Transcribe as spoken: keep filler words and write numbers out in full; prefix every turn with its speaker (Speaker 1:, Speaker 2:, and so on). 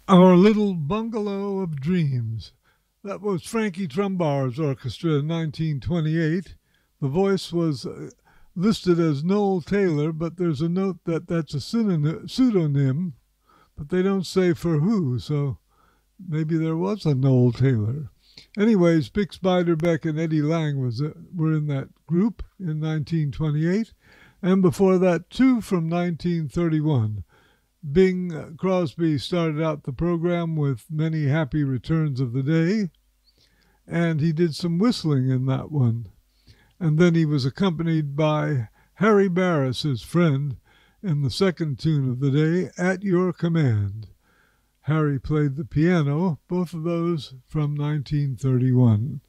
Speaker 1: Our Little Bungalow of Dreams. That was Frankie Trumbar's orchestra in nineteen twenty-eight. The voice was uh, listed as Noel Taylor, but there's a note that that's a pseudonym, but they don't say for who, so maybe there was a Noel Taylor. Anyways, Bix Beiderbecke and Eddie Lang was uh, were in that group in nineteen twenty-eight, and before that, two from nineteen thirty-one. Bing Crosby started out the program with Many Happy Returns of the Day, and he did some whistling in that one. And then he was accompanied by Harry Barris, his friend, in the second tune of the day, At Your Command. Harry played the piano, both of those from nineteen thirty-one.